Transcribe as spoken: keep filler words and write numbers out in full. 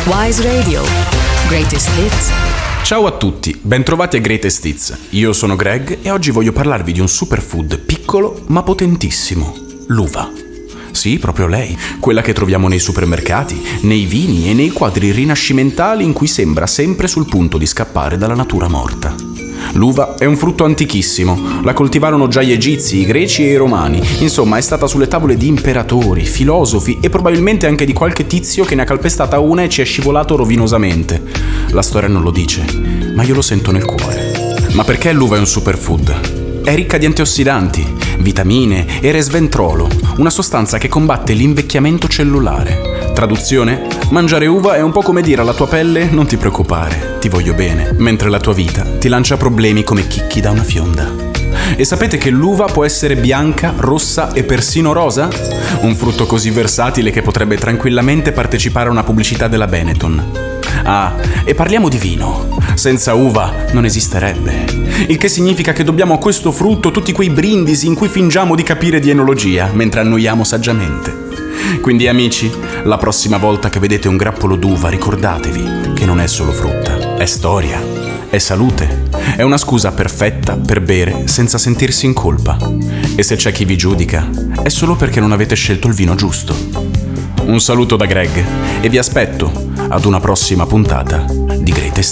Wise Radio. Greatest Hits. Ciao a tutti, bentrovati a Greatest Hits. Io sono Greg e oggi voglio parlarvi di un superfood piccolo ma potentissimo, l'uva. Sì, proprio lei, quella che troviamo nei supermercati, nei vini e nei quadri rinascimentali in cui sembra sempre sul punto di scappare dalla natura morta. L'uva è un frutto antichissimo, la coltivarono già gli egizi, i greci e i romani, insomma è stata sulle tavole di imperatori, filosofi e probabilmente anche di qualche tizio che ne ha calpestata una e ci è scivolato rovinosamente. La storia non lo dice, ma io lo sento nel cuore. Ma perché l'uva è un superfood? È ricca di antiossidanti, vitamine e resventolo, una sostanza che combatte l'invecchiamento cellulare. Traduzione? Mangiare uva è un po' come dire alla tua pelle non ti preoccupare, ti voglio bene, mentre la tua vita ti lancia problemi come chicchi da una fionda. E sapete che l'uva può essere bianca, rossa e persino rosa? Un frutto così versatile che potrebbe tranquillamente partecipare a una pubblicità della Benetton. Ah, e parliamo di vino. Senza uva non esisterebbe. Il che significa che dobbiamo a questo frutto tutti quei brindisi in cui fingiamo di capire di enologia, mentre annoiamo saggiamente. Quindi amici, la prossima volta che vedete un grappolo d'uva ricordatevi che non è solo frutta, è storia, è salute, è una scusa perfetta per bere senza sentirsi in colpa. E se c'è chi vi giudica, è solo perché non avete scelto il vino giusto. Un saluto da Greg e vi aspetto ad una prossima puntata di Greatest